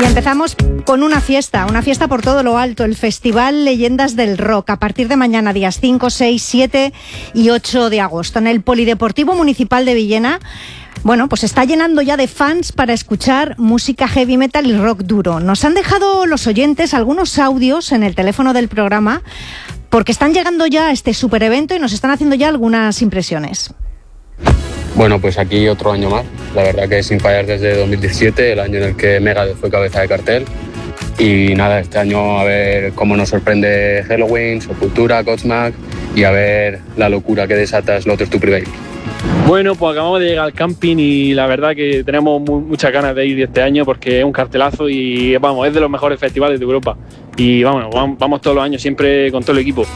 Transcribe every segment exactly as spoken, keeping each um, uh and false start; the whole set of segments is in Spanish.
empezamos con una fiesta, una fiesta por todo lo alto, el Festival Leyendas del Rock, a partir de mañana, días cinco, seis, siete y ocho de agosto, en el Polideportivo Municipal de Villena. Bueno, pues está llenando ya de fans para escuchar música heavy metal y rock duro. Nos han dejado los oyentes algunos audios en el teléfono del programa, porque están llegando ya a este super evento y nos están haciendo ya algunas impresiones. Bueno, pues aquí otro año más, la verdad que sin fallar desde dos mil diecisiete, el año en el que Megadeth fue cabeza de cartel. Y nada, este año a ver cómo nos sorprende Helloween, Sepultura, Godsmack y a ver la locura que desata Slaughter to Prevail. Bueno, pues acabamos de llegar al camping y la verdad que tenemos muy, muchas ganas de ir este año porque es un cartelazo y vamos, es de los mejores festivales de Europa. Y vamos, vamos todos los años siempre con todo el equipo.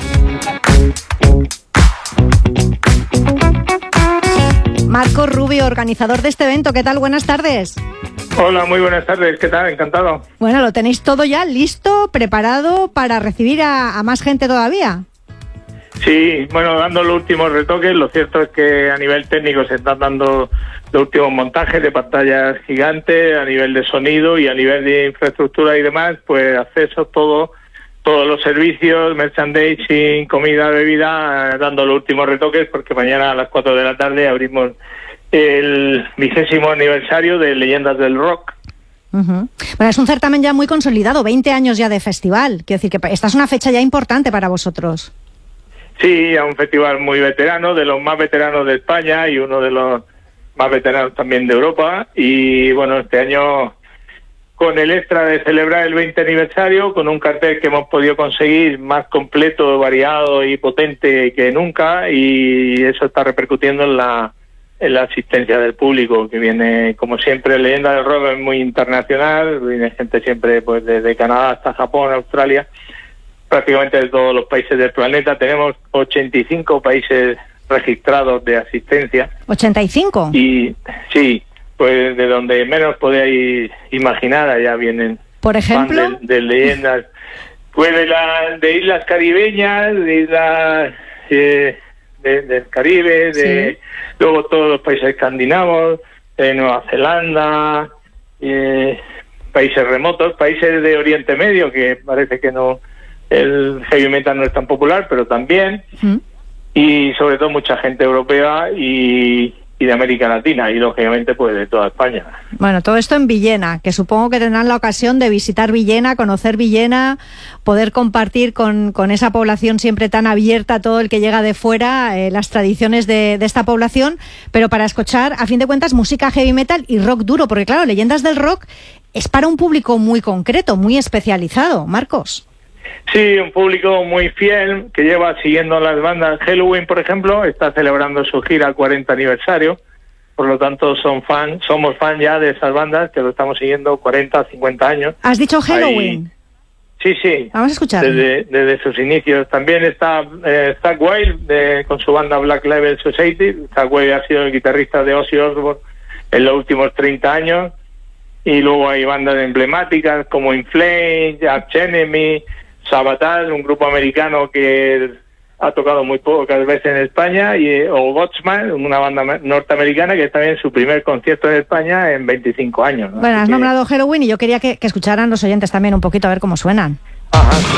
Marcos Rubio, organizador de este evento, ¿qué tal? Buenas tardes. Hola, muy buenas tardes, ¿qué tal? Encantado. Bueno, ¿lo tenéis todo ya listo, preparado para recibir a, a más gente todavía? Sí, bueno, dando los últimos retoques, lo cierto es que a nivel técnico se están dando los últimos montajes de pantallas gigantes, a nivel de sonido y a nivel de infraestructura y demás, pues acceso todo, todos los servicios, merchandising, comida, bebida, dando los últimos retoques, porque mañana a las cuatro de la tarde abrimos el vigésimo aniversario de Leyendas del Rock. Uh-huh. Bueno, es un certamen ya muy consolidado, veinte años ya de festival, quiero decir que esta es una fecha ya importante para vosotros. Sí, es un festival muy veterano, de los más veteranos de España y uno de los más veteranos también de Europa. Y bueno, este año con el extra de celebrar el veinte aniversario, con un cartel que hemos podido conseguir más completo, variado y potente que nunca, y eso está repercutiendo en la, en la asistencia del público, que viene, como siempre, Leyenda del Rock es muy internacional, viene gente siempre pues desde Canadá hasta Japón, Australia, prácticamente de todos los países del planeta. Tenemos ochenta y cinco países registrados de asistencia. ¿ochenta y cinco? Y sí, pues de donde menos podéis imaginar, allá vienen. Por ejemplo, de, de leyendas, pues de, la, de islas caribeñas, de islas eh, de, del Caribe, de sí. Luego todos los países escandinavos, de Nueva Zelanda, eh, países remotos, países de Oriente Medio, que parece que no, el heavy metal no es tan popular, pero también, ¿Mm? Y sobre todo mucha gente europea y, y de América Latina, y lógicamente pues de toda España. Bueno, todo esto en Villena, que supongo que tendrán la ocasión de visitar Villena, conocer Villena, poder compartir con, con esa población siempre tan abierta a todo el que llega de fuera, eh, las tradiciones de, de esta población, pero para escuchar, a fin de cuentas, música heavy metal y rock duro, porque claro, Leyendas del Rock es para un público muy concreto, muy especializado. Marcos. Sí, un público muy fiel que lleva siguiendo las bandas. Helloween, por ejemplo, está celebrando su gira cuarenta aniversario, por lo tanto son fan, somos fan ya de esas bandas que lo estamos siguiendo cuarenta, cincuenta años. ¿Has dicho Helloween? Ahí, sí, sí. Vamos a escuchar. Desde, desde sus inicios. También está eh, Zakk Wylde de, con su banda Black Label Society. Zakk Wylde ha sido el guitarrista de Ozzy Osbourne en los últimos treinta años. Y luego hay bandas emblemáticas como In Flames, Arch Enemy, Sabatal, un grupo americano que ha tocado muy pocas veces en España, y o Godsmack, una banda norteamericana que está en su primer concierto en España en veinticinco años, ¿no? Bueno, has Así nombrado que... Helloween y yo quería que, que escucharan los oyentes también un poquito a ver cómo suenan. Ajá.